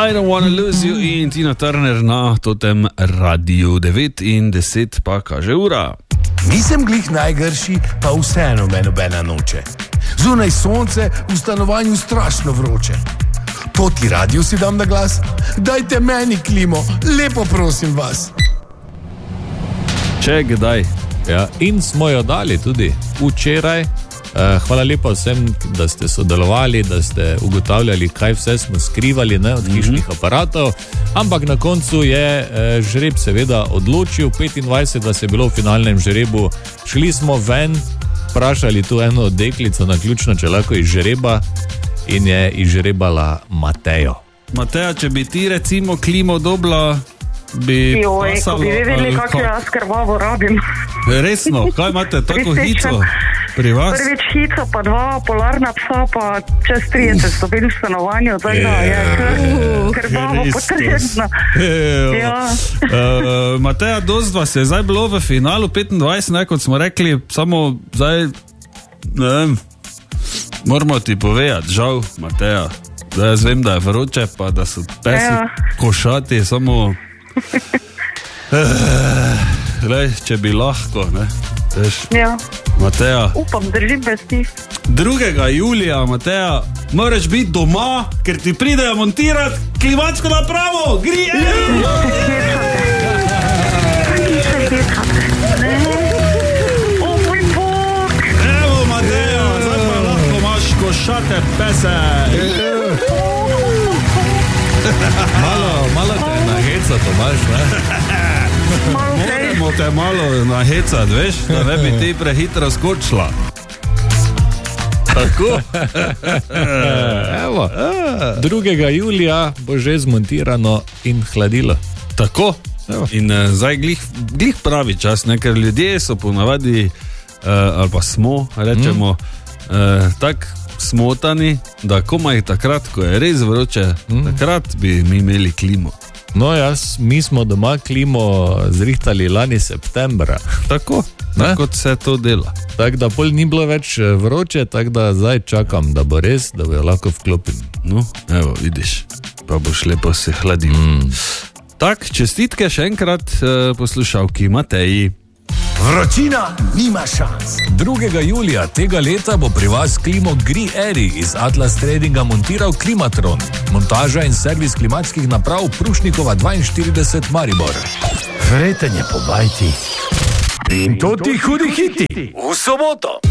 I don't wanna lose you in Tina Turner na totem radiju 9 in 10 pa kaže ura. Nisem glih najgrši, pa vseeno me nobena noče. Zunaj sonce, v stanovanju strašno vroče. To ti radio si dam na glas? Dajte meni klimo, lepo prosim vas. Če kdaj. Ja, in smo jo dali tudi včeraj. Hvala lepa vsem, da ste sodelovali, da ste ugotavljali, kaj vse smo skrivali, ne, od hišnih aparatov. Ampak na koncu je žreb seveda odločil, 25 vas je bilo v finalnem žrebu. Šli smo ven, vprašali tu eno deklico na ključno, če lahko izžreba, in je izžrebala Matejo. Mateja, če bi ti recimo klimo dobila, bi pasalo... Ko bi vedeli, kako jaz krvavo rabim. Resno, kaj imate tako hico pri vas? Prvič hico, pa 2 polarna psa, pa čez 30 stopinj v stanovanju, tako da je krvavo potrebno. Ja. Mateja, dost vas je zdaj bilo v finalu 25, ne, kot smo rekli, samo zdaj, ne vem, moramo ti povedati, žal, Mateja, da jaz vem, da je vroče, pa da so pesi košati, samo... Lej, če bi lahko, ne, veš, Mateja. Upam, držim bez njih. 2. julija, Mateja, moraš biti doma, ker ti pridejo montirati klimatsko napravo, gri! Evo, Mateja, zdaj pa lahko imaš košate pese. Malo te naheca, Tomaž, ne? Moramo te malo nahecati, veš, da ne bi ti prehitro skočila. Tako. Evo, 2. julija bo že zmontirano in hladilo. Tako. Evo. In zdaj glih pravi čas, ne, ker ljudje so ponavadi, ali pa smo, rečemo, tak smotani, da komaj takrat, ko je res vroče, takrat bi mi imeli klimo. No, mi smo doma klimo zrihtali lani septembra. Tako, kot se to dela. Tako da pol ni bilo več vroče, tako da zdaj čakam, da bo res, da bo jo lahko vklopim. No, evo, vidiš, pa boš lepo se hladil. Tak, čestitke še enkrat poslušalki Mateji. Vročina nima šans. 2. julija tega leta bo pri vas klimo Gri Eri iz Atlas Tradinga montiral Klimatron. Montaža in servis klimatskih naprav Prušnikova 42 Maribor. Vretenje po bajti. In to ti hudi hiti. V soboto.